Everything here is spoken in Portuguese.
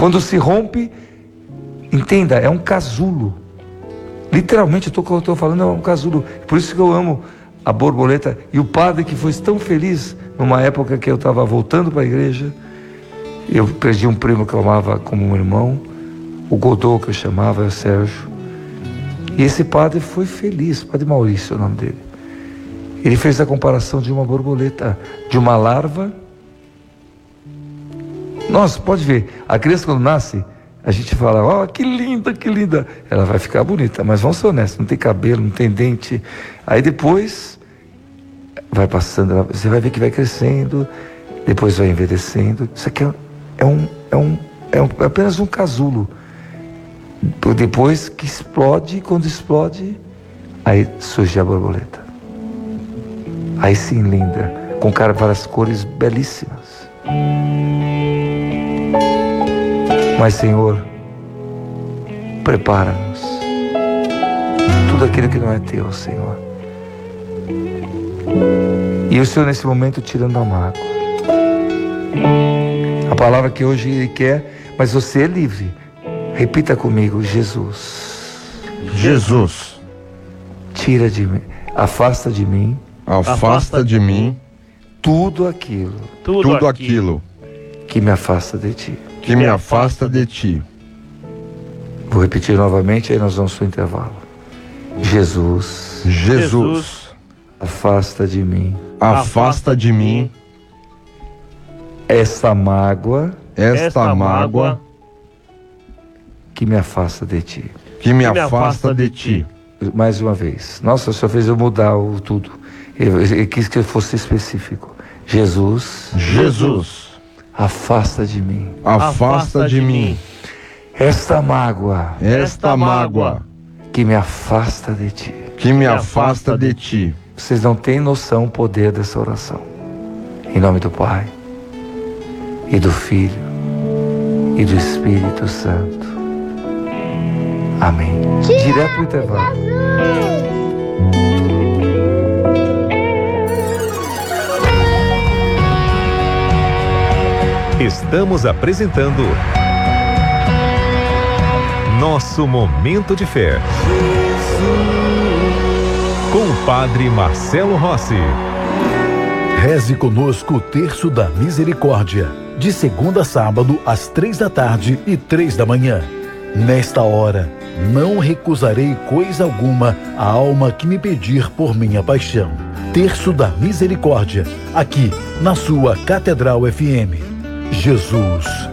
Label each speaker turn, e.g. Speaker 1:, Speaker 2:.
Speaker 1: Quando se rompe, entenda, é um casulo. Literalmente, eu estou falando, é um casulo. Por isso que eu amo a borboleta. E o padre que foi tão feliz, numa época que eu estava voltando para a igreja, eu perdi um primo que eu amava como um irmão, o Godot, que eu chamava, o Sérgio. E esse padre foi feliz, Padre Maurício é o nome dele. Ele fez a comparação de uma borboleta, de uma larva. Nossa, pode ver, a criança quando nasce, a gente fala, ó, que linda, que linda. Ela vai ficar bonita, mas vamos ser honestos, não tem cabelo, não tem dente. Aí depois, vai passando, você vai ver que vai crescendo, depois vai envelhecendo. Isso aqui é apenas um casulo. Depois que explode, quando explode, aí surge a borboleta. Aí sim, linda, com várias cores belíssimas. Mas, Senhor, prepara-nos. Tudo aquilo que não é teu, Senhor. E o Senhor, nesse momento, tirando a mágoa. A palavra que hoje Ele quer, mas você é livre. Repita comigo, Jesus.
Speaker 2: Jesus.
Speaker 1: Tira de mim, afasta de mim.
Speaker 2: Afasta de mim
Speaker 1: tudo aquilo
Speaker 2: que
Speaker 1: me afasta de ti.
Speaker 2: Que me afasta de ti.
Speaker 1: Vou repetir novamente, aí nós vamos para o intervalo. Jesus.
Speaker 2: Jesus.
Speaker 1: Afasta de mim.
Speaker 2: Afasta de mim
Speaker 1: esta mágoa.
Speaker 2: Esta mágoa
Speaker 1: que me afasta de ti.
Speaker 2: Que me afasta de ti.
Speaker 1: Mais uma vez. Nossa, o Senhor fez eu mudar tudo. Eu quis que eu fosse específico. Jesus.
Speaker 2: Jesus.
Speaker 1: Afasta de mim.
Speaker 2: Afasta de mim
Speaker 1: esta mágoa.
Speaker 2: Esta mágoa
Speaker 1: que me afasta de ti.
Speaker 2: Que me afasta de ti.
Speaker 1: Vocês não têm noção do poder dessa oração. Em nome do Pai, e do Filho, e do Espírito Santo. Amém. Direto para o intervalo.
Speaker 3: Estamos apresentando Nosso Momento de Fé. Com o Padre Marcelo Rossi.
Speaker 4: Reze conosco o Terço da Misericórdia, de segunda a sábado, às 3h e 3h. Nesta hora, não recusarei coisa alguma à alma que me pedir por minha paixão. Terço da Misericórdia, aqui na sua Catedral FM. Jesus